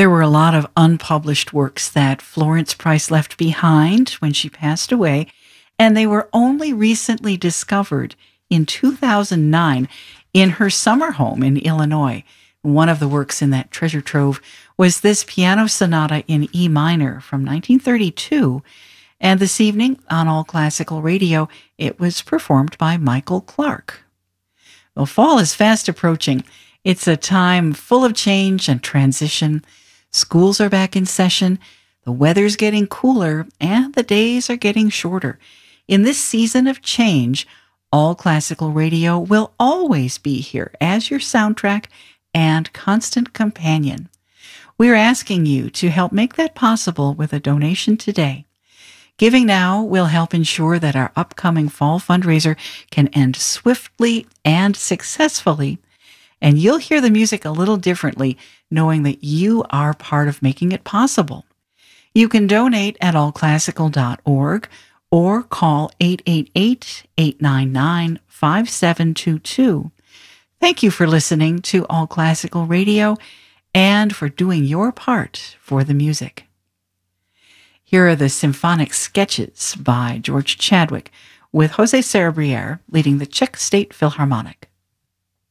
There were a lot of unpublished works that Florence Price left behind when she passed away, and they were only recently discovered in 2009 in her summer home in Illinois. One of the works in that treasure trove was this piano sonata in E minor from 1932, and this evening on All Classical Radio, it was performed by Michael Clark. Well, fall is fast approaching. It's a time full of change and transition. Schools are back in session, the weather's getting cooler, and the days are getting shorter. In this season of change, All Classical Radio will always be here as your soundtrack and constant companion. We're asking you to help make that possible with a donation today. Giving now will help ensure that our upcoming fall fundraiser can end swiftly and successfully, and you'll hear the music a little differently knowing that you are part of making it possible. You can donate at allclassical.org or call 888-899-5722. Thank you for listening to All Classical Radio and for doing your part for the music. Here are the symphonic sketches by George Chadwick with Jose Cerebriere leading the Czech State Philharmonic.